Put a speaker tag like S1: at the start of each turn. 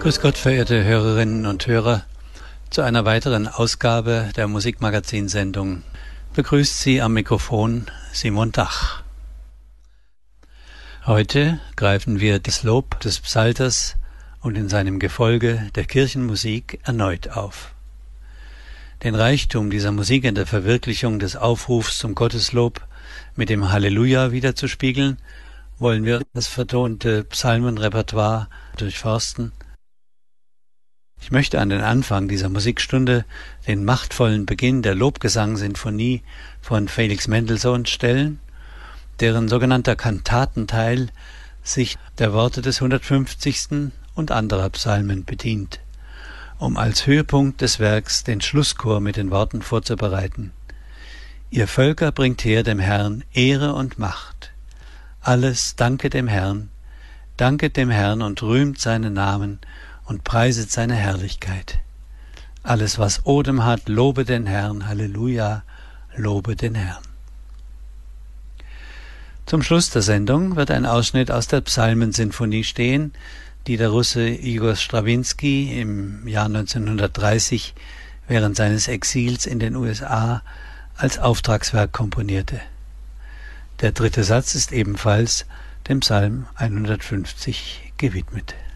S1: Grüß Gott, verehrte Hörerinnen und Hörer, zu einer weiteren Ausgabe der Musikmagazin-Sendung begrüßt Sie am Mikrofon Simon Dach. Heute greifen wir das Lob des Psalters und in seinem Gefolge der Kirchenmusik erneut auf. Den Reichtum dieser Musik in der Verwirklichung des Aufrufs zum Gotteslob mit dem Halleluja wiederzuspiegeln, wollen wir das vertonte Psalmenrepertoire durchforsten. Ich möchte an den Anfang dieser Musikstunde den machtvollen Beginn der Lobgesang-Sinfonie von Felix Mendelssohn stellen, deren sogenannter Kantatenteil sich der Worte des 150. und anderer Psalmen bedient, um als Höhepunkt des Werks den Schlusschor mit den Worten vorzubereiten: Ihr Völker bringt her dem Herrn Ehre und Macht. Alles danket dem Herrn und rühmt seinen Namen und preiset seine Herrlichkeit. Alles, was Odem hat, lobe den Herrn, Halleluja, lobe den Herrn. Zum Schluss der Sendung wird ein Ausschnitt aus der Psalmensinfonie stehen, die der Russe Igor Strawinski im Jahr 1930 während seines Exils in den USA als Auftragswerk komponierte. Der dritte Satz ist ebenfalls dem Psalm 150 gewidmet.